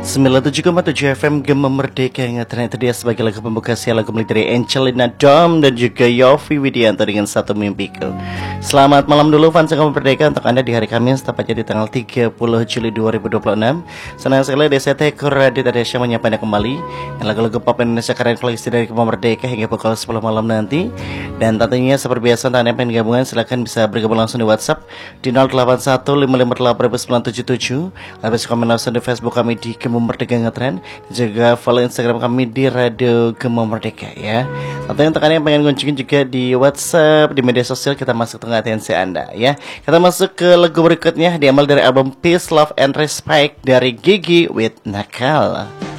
97,7 FM Gema Merdeka yang ternyata dia sebagai lagu pembuka siaran lagu milik dari Angelina Dom dan juga Yofi Widianto dengan Satu Mimpiku. Selamat malam dulu fans Gema Merdeka untuk Anda di hari Kamis tepatnya di tanggal 30 Juli 2026. Senang sekali DCT Radio Indonesia menyapa Anda kembali dengan lagu-lagu pop Indonesia keren koleksi dari Gema Merdeka hingga pukul 10 malam nanti. Dan tentunya seperti biasa untuk Anda yang pengen gabungan silahkan bisa bergabung langsung di WhatsApp di 0815588977. Lalu bisa komen langsung di Facebook kami di Gema Merdeka Ngetren, juga follow Instagram kami di Radio Gema Merdeka ya. Tentunya untuk kalian yang pengen kunjungin juga di WhatsApp, di media sosial, kita masuk tengah atensi Anda ya. Kita masuk ke lagu berikutnya, diambil dari album Peace, Love and Respect dari Gigi with Nakal.